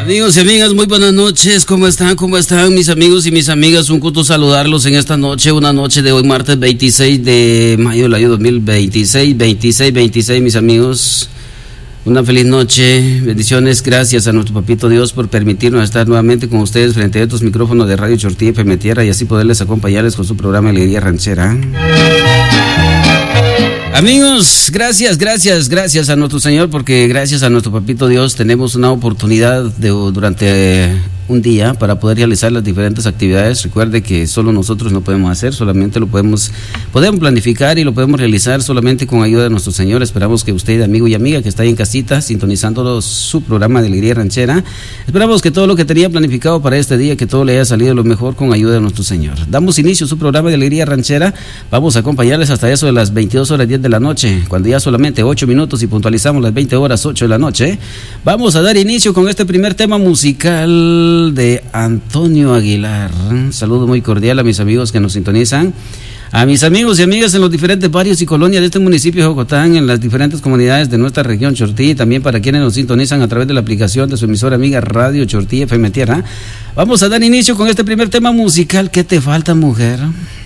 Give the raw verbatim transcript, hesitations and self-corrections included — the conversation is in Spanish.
Amigos y amigas, muy buenas noches. ¿Cómo están? ¿Cómo están mis amigos y mis amigas? Un gusto saludarlos en esta noche, una noche de hoy, martes veintiséis de mayo del año dos mil veintiséis, veintiséis, veintiséis, mis amigos. Una feliz noche, bendiciones, gracias a nuestro papito Dios por permitirnos estar nuevamente con ustedes frente a estos micrófonos de Radio Chortí F M Tierra y así poderles acompañarles con su programa Alegría Ranchera. Amigos, gracias, gracias, gracias a nuestro Señor, porque gracias a nuestro papito Dios tenemos una oportunidad de durante un día para poder realizar las diferentes actividades. Recuerde que solo nosotros no podemos hacer, solamente lo podemos podemos planificar y lo podemos realizar solamente con ayuda de nuestro Señor. Esperamos que usted, amigo y amiga que está ahí en casita sintonizando su programa de Alegría Ranchera, esperamos que todo lo que tenía planificado para este día, que todo le haya salido lo mejor con ayuda de nuestro Señor. Damos inicio a su programa de Alegría Ranchera. Vamos a acompañarles hasta eso de las veintidós horas diez de la noche, cuando ya solamente ocho minutos y puntualizamos las veinte horas ocho de la noche. Vamos a dar inicio con este primer tema musical de Antonio Aguilar. Un saludo muy cordial a mis amigos que nos sintonizan, a mis amigos y amigas en los diferentes barrios y colonias de este municipio de Jocotán, en las diferentes comunidades de nuestra región Chortí, y también para quienes nos sintonizan a través de la aplicación de su emisora amiga Radio Chortí F M Tierra. Vamos a dar inicio con este primer tema musical. ¿Qué te falta, mujer?